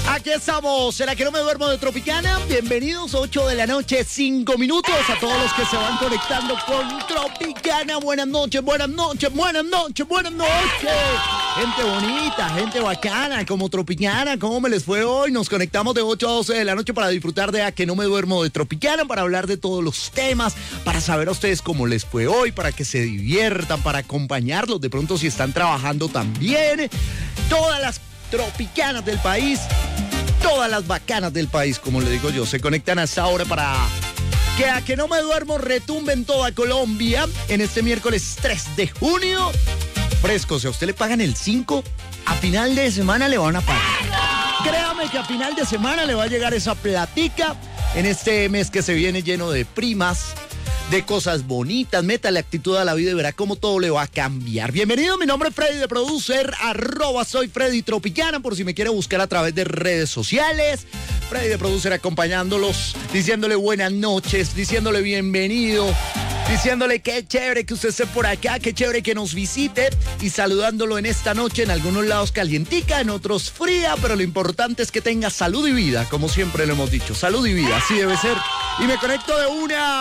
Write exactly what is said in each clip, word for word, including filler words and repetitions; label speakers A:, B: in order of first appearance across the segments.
A: Aquí estamos, ¿será que no me duermo de Tropicana? Bienvenidos, ocho de la noche, cinco minutos, a todos los que se van conectando con Tropicana. Buenas noches, buenas noches, buenas noches, buenas noches. Gente bonita, gente bacana, como Tropicana, ¿cómo me les fue hoy? Nos conectamos de ocho a doce de la noche para disfrutar de A Que No Me Duermo de Tropicana, para hablar de todos los temas, para saber a ustedes cómo les fue hoy, para que se diviertan, para acompañarlos, de pronto si están trabajando también. Todas las tropicanas del país, todas las bacanas del país, como le digo yo, se conectan a esta hora para que A Que No Me Duermo retumbe en toda Colombia en este miércoles tres de junio. Fresco, si a usted le pagan el cinco, a final de semana le van a pagar. Créame que a final de semana le va a llegar esa platica en este mes que se viene lleno de primas, de cosas bonitas. Métale actitud a la vida y verá cómo todo le va a cambiar. Bienvenido, mi nombre es Freddy de Producer, arroba soy Freddy Tropicana, por si me quiere buscar a través de redes sociales. Freddy de Producer acompañándolos, diciéndole buenas noches, diciéndole bienvenido, diciéndole qué chévere que usted esté por acá, qué chévere que nos visite y saludándolo en esta noche, en algunos lados calientica, en otros fría, pero lo importante es que tenga salud y vida, como siempre lo hemos dicho, salud y vida, así debe ser. Y me conecto de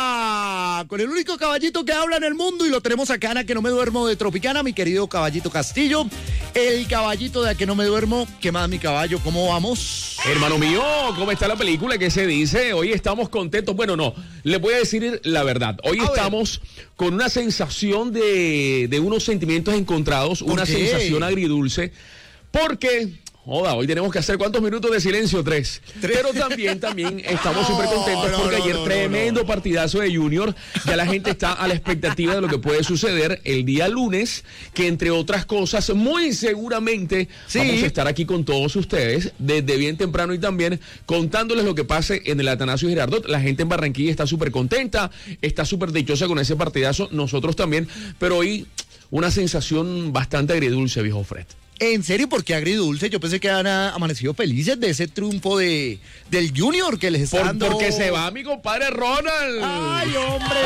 A: una con el único caballito que habla en el mundo y lo tenemos acá en A Que No Me Duermo de Tropicana, mi querido Caballito Castillo, el caballito de A Que No Me Duermo. ¿Qué más, mi caballo? ¿Cómo vamos?
B: Hermano mío, ¿cómo está la película? ¿Qué se dice? Hoy estamos contentos. Bueno, no, le voy a decir la verdad. Hoy
A: a
B: estamos ver. con una sensación de, de unos sentimientos encontrados, una
A: qué?
B: sensación agridulce, porque... Joda, hoy tenemos que hacer ¿cuántos minutos de silencio? Tres. Tres. Pero también, también estamos súper
A: no,
B: contentos
A: no,
B: porque
A: no,
B: ayer
A: no,
B: tremendo
A: no.
B: partidazo de Junior. Ya la gente está a la expectativa de lo que puede suceder el día lunes, que entre otras cosas, muy seguramente
A: sí.
B: vamos a estar aquí con todos ustedes desde bien temprano y también contándoles lo que pase en el Atanasio Girardot. La gente en Barranquilla está súper contenta, está súper dichosa con ese partidazo, nosotros también, pero hoy una sensación bastante agridulce, viejo Fred.
A: ¿En serio? ¿Por qué agridulce? Yo pensé que han amanecido felices de ese triunfo de, del Junior que les está
B: Por,
A: dando...
B: Porque se va mi compadre Ronald.
A: ¡Ay, hombre,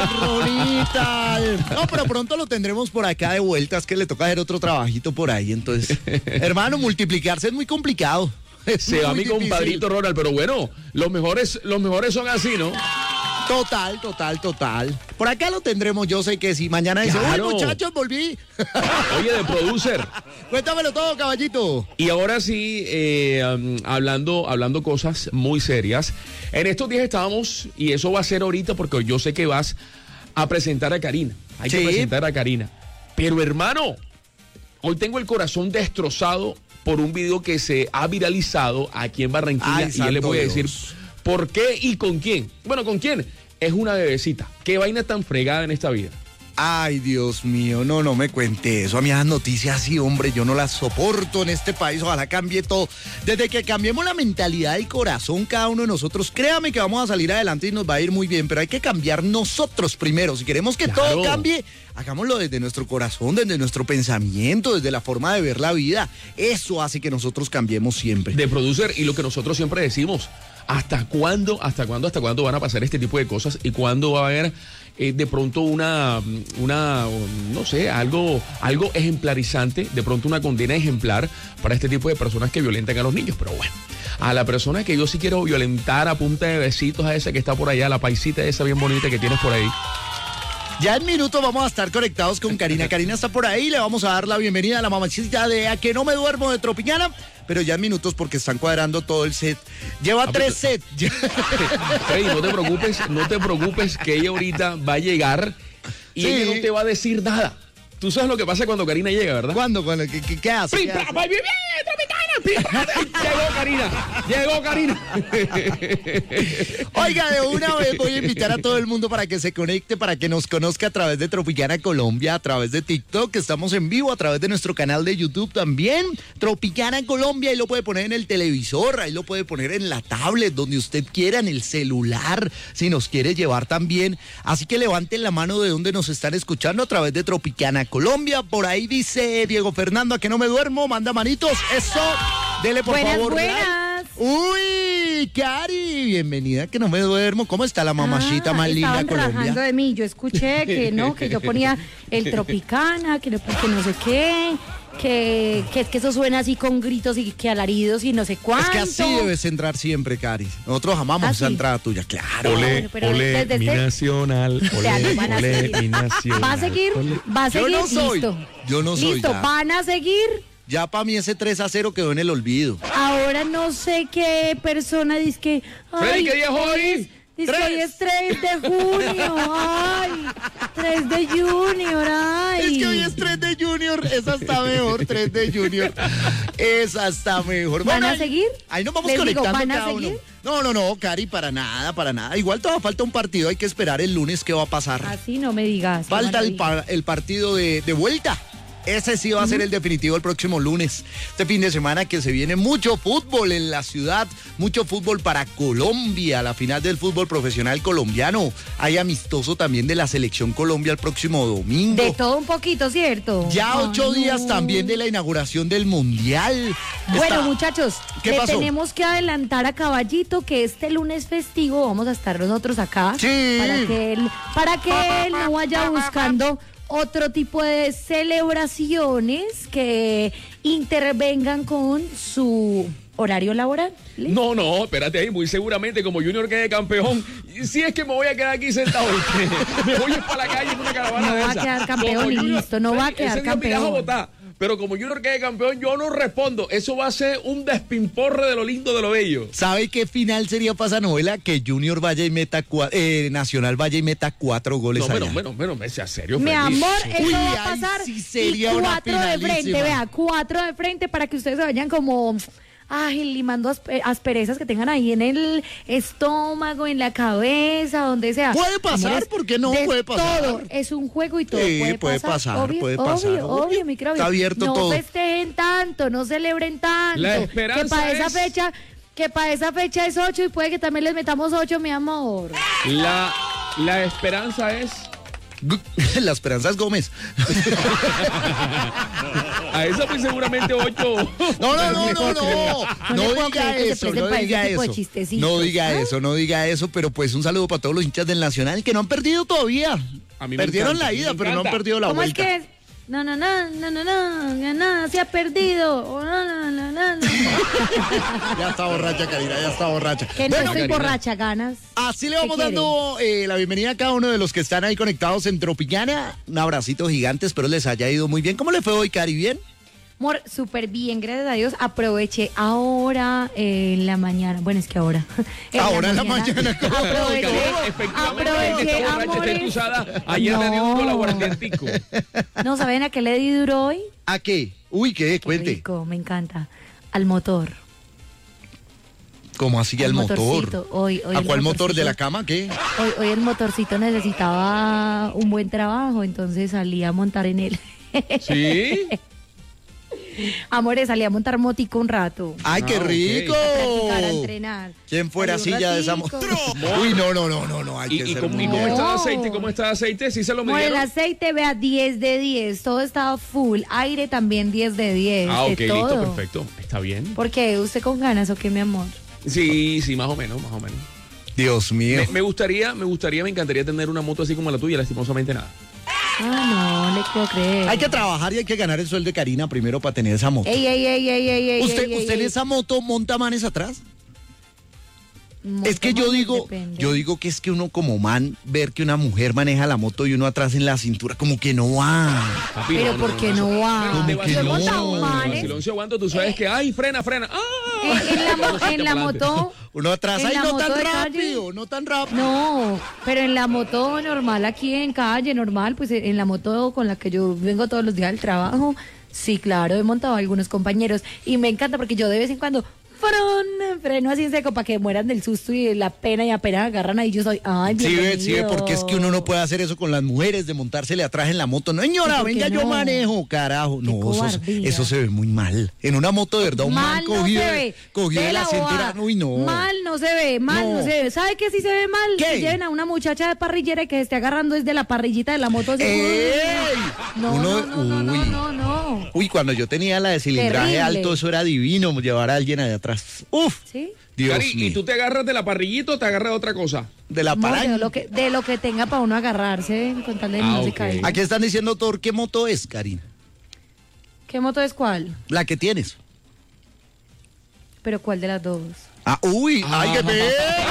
A: Ronita! No, pero pronto lo tendremos por acá de vueltas, que le toca hacer otro trabajito por ahí. Entonces, hermano, multiplicarse es muy complicado. Es
B: se va mi
A: difícil.
B: compadrito Ronald, pero bueno, los mejores, los mejores son así, ¿no?
A: Total, total, total. Por acá lo tendremos, yo sé que sí. Mañana dice,
B: Claro.
A: uy, muchachos, volví.
B: Oye, de producer.
A: Cuéntamelo todo, caballito.
B: Y ahora sí, eh, um, hablando, hablando cosas muy serias. En estos días estábamos, y eso va a ser ahorita porque yo sé que vas a presentar a Karina. Hay
A: Sí.
B: que presentar a Karina. Pero hermano, hoy tengo el corazón destrozado por un video que se ha viralizado aquí en Barranquilla.
A: Ay,
B: y ya les voy a
A: santo
B: decir
A: Dios.
B: por qué y con quién. Bueno, ¿con quién? Es una bebecita. Qué vaina tan fregada en esta vida.
A: Ay, Dios mío, no, no me cuente eso. A mí esas noticias así, hombre, yo no las soporto en este país. Ojalá cambie todo. Desde que cambiemos la mentalidad y corazón cada uno de nosotros, créame que vamos a salir adelante y nos va a ir muy bien, pero hay que cambiar nosotros primero. Si queremos que
B: Claro.
A: todo cambie, hagámoslo desde nuestro corazón, desde nuestro pensamiento, desde la forma de ver la vida. Eso hace que nosotros cambiemos siempre.
B: De producer, y lo que nosotros siempre decimos, ¿hasta cuándo, hasta cuándo, hasta cuándo van a pasar este tipo de cosas? ¿Y cuándo va a haber eh, de pronto una, una, no sé, algo, algo ejemplarizante, de pronto una condena ejemplar para este tipo de personas que violentan a los niños? Pero bueno, a la persona que yo sí quiero violentar a punta de besitos, a esa que está por allá, la paisita esa bien bonita que tienes por ahí.
A: Ya en minutos vamos a estar conectados con Karina. Karina está por ahí, le vamos a dar la bienvenida a la mamacita de A Que No Me Duermo de Tropicana, pero ya en minutos porque están cuadrando todo el set. Lleva
B: Ah,
A: tres
B: pero-
A: sets.
B: Hey, no te preocupes, no te preocupes que ella ahorita va a llegar y
A: Sí.
B: ella no te va a decir nada. Tú sabes lo que pasa cuando Karina llega, ¿verdad?
A: ¿Cuándo? ¿Cuándo? ¿Qué, qué, qué hace?
B: ¡Pim,
A: ¿Qué
B: pra,
A: hace?
B: pa, bien, bien, Tropicana! ¡Pim, pra! Llegó Karina, llegó Karina.
A: Oiga, de una vez voy a invitar a todo el mundo para que se conecte, para que nos conozca a través de Tropicana Colombia, a través de TikTok, que estamos en vivo, a través de nuestro canal de YouTube también, Tropicana Colombia, ahí lo puede poner en el televisor, ahí lo puede poner en la tablet, donde usted quiera, en el celular, si nos quiere llevar también. Así que levanten la mano de donde nos están escuchando a través de Tropicana Colombia. Por ahí dice Diego Fernando, A Que No Me Duermo, manda manitos, eso, dele por
C: Buenas,
A: favor.
C: buenas.
A: like. Uy, Cari, bienvenida, Que No Me Duermo. ¿Cómo está la mamachita
C: Ah,
A: más linda de
C: estaban trabajando
A: Colombia?
C: de mí. Yo escuché que no, que yo ponía el Tropicana, que no, que no sé qué. que, que, que eso suena así con gritos y que alaridos y no sé cuánto.
A: Es que así debes entrar siempre, Cari. Nosotros amamos
C: ¿Ah,
A: esa
C: sí?
A: entrada tuya, claro.
B: Ole,
C: bueno, pero
B: ole,
C: desde
B: mi
C: este-
B: nacional.
C: Vean,
B: Ole,
C: van a
B: ole,
C: seguir.
B: mi nacional.
C: ¿Va a seguir?
B: Ole.
C: ¿Va a
A: Yo
C: seguir?
A: no soy,
C: Listo.
A: yo no soy
C: Listo,
A: ya.
C: ¿van a seguir?
A: Ya para mí ese tres a cero quedó en el olvido.
C: Ahora no sé qué persona dice que...
B: Freddy, ¿qué día es hoy?
C: Dice que hoy es tres de junio, ay, tres de Junior, ay.
A: Es que hoy es tres de Junior, esa está mejor, tres de Junior. Esa está mejor.
C: ¿Van
A: Bueno,
C: a
A: ahí-
C: seguir?
A: Ahí nos vamos
C: Les digo,
A: conectando
C: ¿van a
A: cada uno.
C: seguir?
A: No, no, no, Cari, para nada, para nada. Igual todavía falta un partido, hay que esperar el lunes qué va a pasar.
C: Así no me digas. qué
A: Falta el,
C: maravilla.
A: pa- el partido de, de vuelta. Ese sí va a ser el definitivo el próximo lunes. Este fin de semana que se viene mucho fútbol en la ciudad, mucho fútbol para Colombia, la final del fútbol profesional colombiano. Hay amistoso también de la selección Colombia el próximo domingo.
C: De todo un poquito, ¿cierto?
A: Ya
C: Ay,
A: ocho
C: no.
A: días también de la inauguración del Mundial.
C: Bueno,
A: Está-
C: muchachos,
A: ¿Qué
C: le
A: pasó?
C: tenemos que adelantar a Caballito que este lunes festivo vamos a estar nosotros acá.
A: Sí.
C: Para que él, para que él no vaya buscando otro tipo de celebraciones que intervengan con su horario laboral. ¿Listo?
B: No, no, espérate ahí, muy seguramente como Junior quede campeón, si es que me voy a quedar aquí sentado, me voy a ir para la calle en una caravana
C: No
B: de
C: va a
B: esa.
C: quedar campeón
B: Como
C: y
B: Junior-
C: listo, no va a quedar
B: ese día me irás a
C: campeón.
B: votar, pero como Junior quede campeón, yo no respondo, eso va a ser un despimporre de lo lindo, de lo bello.
A: ¿Sabe qué final sería para esa novela? Que Junior vaya y meta cua- eh, Nacional vaya y meta cuatro goles
B: No,
A: allá.
B: bueno, bueno, bueno, sea serio,
C: Mi
B: Freddy.
C: amor, eso
A: Uy,
C: va
A: ahí
C: a pasar.
A: sí sería
C: y
A: una
C: cuatro de frente,
A: finalísima.
C: vea, cuatro de frente para que ustedes se vayan como, ay, limando aspe- asperezas que tengan ahí en el estómago, en la cabeza, donde sea.
A: Puede pasar,
C: Amores,
A: ¿por qué no
C: de
A: puede pasar?
C: Todo, es un juego y todo
A: Sí,
C: puede,
A: puede
C: pasar.
A: pasar,
C: obvio,
A: puede
C: obvio,
A: pasar,
C: obvio,
A: obvio.
C: mi cravo.
A: Está abierto
C: no
A: todo.
C: festejen tanto, no celebren tanto.
B: La
C: que
B: esperanza
C: para esa
B: es-
C: fecha, que para esa fecha es ocho y puede que también les metamos ocho, mi amor.
B: La, la esperanza es...
A: Gu- La Esperanza es Gómez.
B: A esa pues seguramente ocho.
A: No, no, no, no, no.
C: No
A: No
C: le puedo
A: diga
C: creer que se
A: eso,
C: presten
A: no
C: para
A: diga
C: ese tipo de
A: eso.
C: chistecitos.
A: No diga
C: ¿Ah?
A: eso, no diga eso, pero pues un saludo para todos los hinchas del Nacional que no han perdido todavía.
B: A mí me
A: Perdieron
B: encanta,
A: la
B: a mí
A: ida,
B: me
A: pero no han
B: encanta.
A: perdido la
C: ¿Cómo
A: vuelta.
C: es que es? No, no, no, no, no, no, no, no, se ha perdido. Oh, no, no, no, no, no.
A: Ya está borracha, Karina, ya está borracha.
C: Que no
A: Bueno,
C: estoy
B: Karina.
C: borracha, ganas.
A: así le
C: ¿Qué
A: vamos
C: quiere?
A: dando eh, la bienvenida a cada uno de los que están ahí conectados en Tropicana. Un abracito gigante, espero les haya ido muy bien. ¿Cómo le fue hoy, Cari? ¿Bien?
C: Amor, súper bien, gracias a Dios. Aproveché ahora eh, en la mañana. Bueno, es que ahora.
A: Ahora en la mañana, ¿cómo?
C: Aproveché,
B: Efectivamente, está
C: aproveché,
B: borracha, está
C: amores.
B: entusada. Ayer le dio un gol
C: No.
B: aguardientico.
C: No, ¿saben a qué le di duro hoy?
A: ¿A qué? Uy, ¿qué?
C: Qué
A: Cuente.
C: rico, me encanta. Al motor.
A: ¿Cómo así que al
C: Al
A: motor?
C: motorcito, hoy- hoy
A: ¿A
C: el
A: cuál motor?
C: motorcito.
A: ¿De la cama? ¿Qué?
C: Hoy, hoy el motorcito necesitaba un buen trabajo, entonces salí a montar en él.
B: ¿Sí?
C: Amores, salí a montar motico un rato.
A: ¡Ay, qué
B: Ah, ok.
A: rico!
C: Practicar, a entrenar.
A: ¿Quién fuera
C: Salí un
A: silla de esa
C: ratico.
A: moto? Uy, no, no, no, no, no. Hay
B: ¿Y,
A: que
B: y
A: ser
B: cómo,
A: muy-
B: y cómo
C: No.
B: está el aceite? ¿Cómo está el aceite? ¿Sí se lo
C: Bueno, el
B: midieron?
C: aceite, vea, diez de diez. Todo estaba full. Aire también diez de diez.
B: Ah,
C: de
B: ok,
C: todo.
B: listo, perfecto. Está bien.
C: ¿Por qué? ¿Usted con ganas o qué, mi amor?
B: Sí, sí, más o menos, más o menos.
A: Dios mío.
B: Me, me gustaría, me gustaría, me encantaría tener una moto así como la tuya, lastimosamente nada.
C: Ah, no, le puedo creer.
A: Hay que trabajar y hay que ganar el sueldo de Karina primero para tener esa moto.
C: Ey, ey, ey, ey, ey, ey,
A: ¿Usted,
C: ey,
A: usted en
C: ey.
A: esa moto monta manes atrás?
C: Monta
A: Es que yo
C: manes,
A: digo,
C: depende.
A: yo digo que es que uno como man, ver que una mujer maneja la moto y uno atrás en la cintura, como que no va.
B: Papi,
C: Pero ¿por qué no va?
B: Pero de
A: ¿Cómo que
B: vacilón,
A: no?
B: de
C: montado manes.
B: vacilón, si aguanto, tú sabes que, ay, frena, frena. ¡Ah!
C: En, en la, mo- en la moto.
A: Uno atrás,
C: en
A: ay,
C: la
A: no
C: moto
A: tan
C: de calle.
A: rápido, no tan rápido.
C: No, pero en la moto normal, aquí en calle normal, pues en la moto con la que yo vengo todos los días al trabajo, sí, claro, he montado a algunos compañeros y me encanta porque yo de vez en cuando ¡fron! Freno así en seco para que mueran del susto y de la pena y apenas agarran ahí yo soy, ay,
A: Sí, ve,
C: bienvenido.
A: sí, ve, porque es que uno no puede hacer eso con las mujeres, de montársele atrás en la moto. No, señora,
C: ¿Y por qué
A: venga, yo
C: no?
A: manejo, carajo.
C: Qué
A: No, eso,
C: cobardía.
A: eso se ve muy mal. En una moto de verdad, un man
C: Mal no
A: cogido,
C: se
A: de-
C: ve.
A: cogido de
C: De
A: la cintura.
C: bobada.
A: Uy, no.
C: Mal no se ve, mal no,
A: No.
C: se ve. ¿Sabe qué sí se ve mal?
A: ¿Qué?
C: Que lleven a una muchacha de parrillera y que se esté agarrando desde la parrillita de la moto. Así,
A: ¡Ey!
C: No,
A: Uno-
C: no, no, no,
A: uy.
C: no, no, no.
A: Uy, cuando yo tenía la de cilindraje
C: Terrible.
A: alto, eso era divino, llevar a alguien allá atrás. Uf,
C: ¿Sí?
A: Dios
B: Cari,
A: mío.
B: ¿y tú te agarras de la parrillita o te agarras de otra cosa?
A: De la
C: Amor, de
A: palanca.
C: lo que de lo que tenga para uno agarrarse con tal de
B: Ah,
C: no se
B: ok.
C: caiga.
A: Aquí están diciendo, Thor, ¿qué moto es, Karina?
C: ¿Qué moto es cuál?
A: La que tienes.
C: ¿Pero cuál de las dos?
A: Ah, uy, ay, qué pena.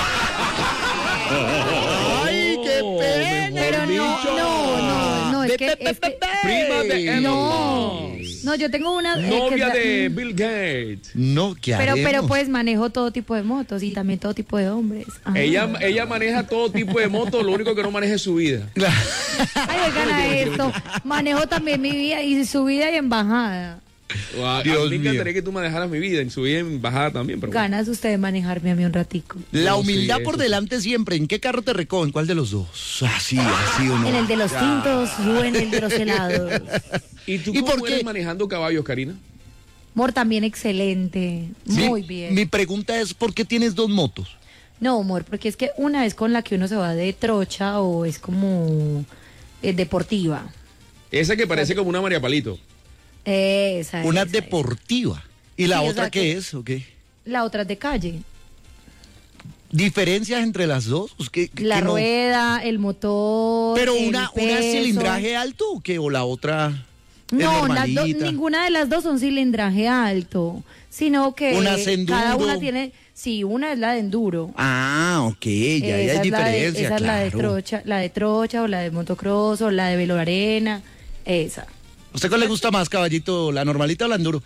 A: Ay, qué
B: Oh,
A: pena.
B: mejor
C: Pero no,
B: dicho.
C: no, no, no, es que, es que
B: Prima de Elon
C: no,
B: Musk.
C: no, yo tengo una... eh, que
B: Novia
C: es la-
B: de Bill Gates.
A: No, ¿qué
C: Pero, pero
A: haremos?
C: pues manejo todo tipo de motos y también todo tipo de hombres. Ah.
B: Ella, ella maneja todo tipo de motos, lo único que no maneja es su vida.
C: Ay, oigan a esto. Manejo también mi vida y su vida y en bajada.
B: A, a
A: Dios
B: mí me
A: mío.
B: encantaría que tú manejaras mi vida, en subida y en bajada también. Pero bueno.
C: Ganas usted de manejarme a mí un ratico.
A: La
B: No,
A: humildad
B: sí,
A: por
B: eso
A: delante siempre. ¿En qué carro te recogen? ¿Cuál de los dos? Así, así o no.
C: En el de los tintos o en el de los helados.
B: ¿Y tú
A: ¿Y
B: cómo
A: por qué?
B: eres manejando caballos, Karina?
C: Amor, también excelente.
A: Mi-
C: Muy bien.
A: Mi pregunta es, ¿por qué tienes dos motos?
C: No, amor, porque es que una es con la que uno se va de trocha o es como eh, deportiva.
B: Esa que parece como una María Palito.
C: Esa
A: Una
C: esa,
A: deportiva. ¿Y la
C: Sí, o
A: otra
C: sea
A: qué
C: que-
A: es? ¿O qué?
C: esa. La otra es de calle.
A: ¿Diferencias entre las dos? Pues, ¿qué- qué
C: La
A: no?
C: rueda, el motor.
A: ¿Pero
C: el
A: una, una
C: peso.
A: cilindraje alto o qué? ¿O la otra es
C: No, las dos-
A: normalita?
C: ninguna de las dos son cilindraje alto, sino que
A: Una es
C: cada
A: enduro.
C: una tiene, sí, una es la de enduro.
A: Ah, ok, ya, ya hay
C: Esa es la de-
A: diferencia,
C: esa es la de
A: claro.
C: trocha, la de trocha o la de motocross o la de velo arena, esa.
A: ¿Usted cuál le gusta más, caballito? ¿La normalita o la enduro?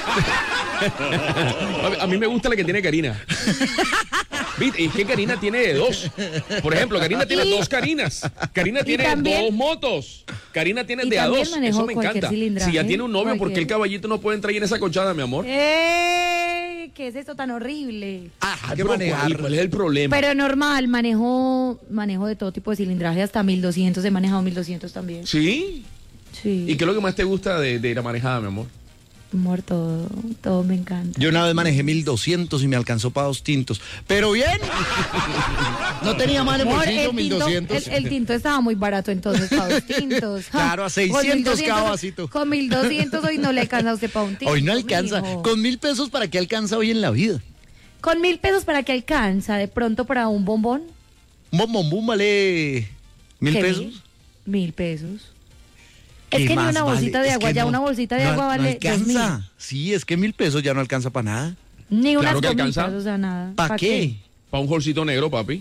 B: A, a mí me gusta la que tiene Karina. ¿Viste? Es que Karina tiene de dos. Por ejemplo, Karina tiene
C: Y-
B: dos Karinas. Karina
C: y
B: tiene
C: también-
B: dos motos. Karina tiene
C: y
B: de a
C: también
B: dos.
C: manejo
B: Eso me
C: cualquier
B: encanta.
C: cilindraje,
B: Si ya tiene un novio, ¿por qué
C: cualquier.
B: el caballito no puede entrar ahí en esa cochada, mi amor?
C: ¡Ey! ¿Qué es esto tan horrible?
A: Ah, hay que
B: Pero,
A: manejar.
B: ¿cuál, cuál es el problema?
C: Pero normal, manejo, manejo de todo tipo de cilindraje, hasta mil doscientos, he manejado mil doscientos también.
B: ¿Sí?
C: Sí.
B: ¿Y qué es lo que más te gusta de, de la manejada, mi amor?
C: Amor, todo, todo me encanta.
A: Yo una vez manejé mil doscientos y me alcanzó para dos tintos. Pero bien. No tenía mal en
C: Amor,
A: bolsillo,
C: el,
A: mil
C: tinto,
A: doscientos.
C: el, el tinto estaba muy barato entonces para dos tintos.
A: Claro, a
C: Con
A: seiscientos
C: mil doscientos
A: cada vasito.
C: Con mil doscientos hoy no le alcanza a usted para un tinto.
A: Hoy no alcanza.
C: mijo.
A: Con mil pesos, ¿para qué alcanza hoy en la vida?
C: Con mil pesos para que alcanza, de pronto para un bombón.
A: Un bombombum vale mil
C: ¿Qué
A: pesos.
C: Mil, mil pesos.
A: ¿Qué
C: Es que ni
A: más
C: una
A: vale?
C: bolsita de
A: Es
C: agua,
A: que
C: ya
A: no-
C: una bolsita de
A: no-
C: agua
A: no
C: vale dos mil.
A: alcanza. Sí, es que mil pesos ya no alcanza para nada.
C: Ni unas
B: Claro que
C: gomitas,
B: alcanza.
C: o sea, nada.
A: ¿Para
C: ¿Pa
A: qué?
B: Para un holcito negro, papi.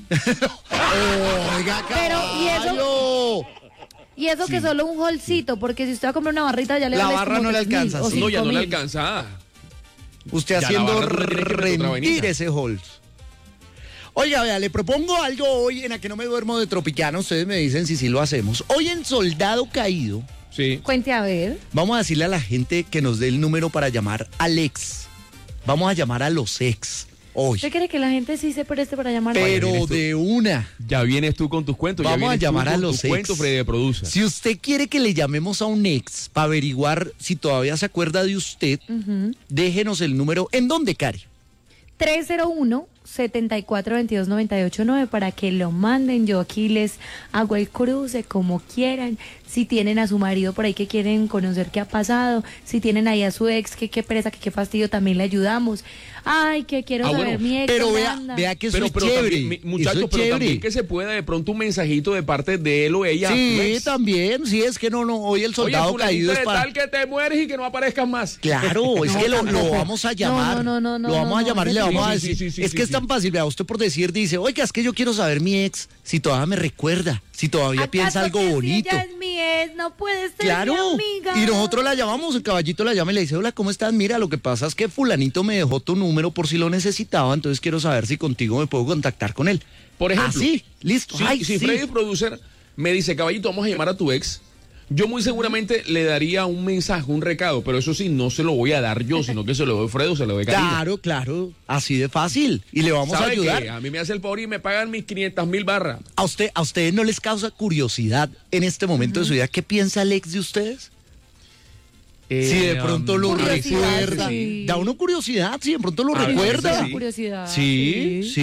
A: Oiga,
C: Pero, ¿y eso?
A: caballo.
C: Y eso que solo un holcito, porque si usted va a comprar una barrita ya le
A: La
C: vale
A: barra
C: como
A: no le
C: tres mil
A: alcanza,
C: o
A: sí.
B: No, ya
C: cinco
B: no le
C: mil.
B: alcanza.
A: Usted
B: Ya la
A: haciendo
B: barra tú le tienes que meter otra
A: rendir
B: vainita.
A: ese Holz. Oiga, vea, le propongo algo hoy en la que no me duermo de Tropicana. Ustedes me dicen si sí lo hacemos. Hoy en Soldado Caído,
B: Sí.
C: Cuente a ver.
A: vamos a decirle a la gente que nos dé el número para llamar al ex. Vamos a llamar a los ex hoy.
C: ¿Usted quiere que la gente sí se preste para llamar?
A: Pero
B: vienes tú.
A: de una.
B: Ya vienes tú con tus cuentos.
A: Vamos
B: ya
A: a
B: vienes tú
A: llamar a
B: con
A: los
B: tus
A: ex.
B: cuentos, Freddy de Producer.
A: Si usted quiere que le llamemos a un ex para averiguar si todavía se acuerda de usted,
C: Ujú.
A: déjenos el número. ¿En dónde, Cari?
C: tres cero uno, siete cuatro dos dos, nueve ocho nueve para que lo manden. Yo aquí les hago el cruce como quieran. Si tienen a su marido por ahí que quieren conocer qué ha pasado, si tienen ahí a su ex, que qué pereza, que qué fastidio, también le ayudamos. Ay, que quiero
B: Ah,
C: saber
B: bueno,
C: mi ex.
A: Pero
C: ¿dónde
A: vea,
C: anda?
A: vea que eso
B: Pero,
A: es
B: pero
A: chévere.
B: también, mi-
A: Eso
B: muchachos,
A: es
B: pero
A: chévere.
B: también que se pueda de pronto un mensajito de parte de él o ella. a tu
A: Sí,
B: ex.
A: también. Sí, es que no, no. Hoy el
B: Oye,
A: soldado
B: fulanito
A: caído es
B: de
A: para.
B: tal que te mueres y que no aparezcas más.
A: Claro, es
C: No,
A: que lo, lo
C: tampoco.
A: vamos a
C: No,
A: llamar.
C: no, no, no, no,
A: lo vamos
C: no,
A: a
C: no,
A: llamar y le
C: sí,
A: vamos a
B: sí,
A: decir.
B: sí, sí,
A: es
B: sí,
A: que es
B: sí.
A: tan fácil. Vea, usted por decir dice, oiga, es que yo quiero saber mi ex, si todavía me recuerda, si todavía piensa
C: ¿Acaso
A: algo
C: que si
A: bonito.
C: ella es mi ex, no puede ser
A: Claro.
C: mi amiga.
A: Y nosotros la llamamos, el caballito la llama y le dice, hola, ¿cómo estás? Mira, lo que pasa es que fulanito me dejó tu número por si lo necesitaba, entonces quiero saber si contigo me puedo contactar con él.
B: Por ejemplo.
A: Así, listo.
B: Si,
A: Ay,
B: si
A: sí.
B: Freddy Producer me dice, caballito, vamos a llamar a tu ex, yo muy seguramente le daría un mensaje, un recado, pero eso sí, no se lo voy a dar yo, sino que se lo doy Fredo, se lo doy Karina.
A: Claro, claro, así de fácil. Y le vamos a
B: ¿Sabe
A: ayudar.
B: qué? A mí me hace el favor y me pagan mis quinientas mil barras.
A: ¿A usted, a ustedes no les causa curiosidad en este momento de su vida? ¿Qué piensa el ex de ustedes? si de pronto lo
C: Curiosidad,
A: recuerda.
C: sí.
A: Da uno curiosidad, si de pronto lo
B: A veces
A: recuerda.
B: sí.
C: Curiosidad.
A: Sí, sí.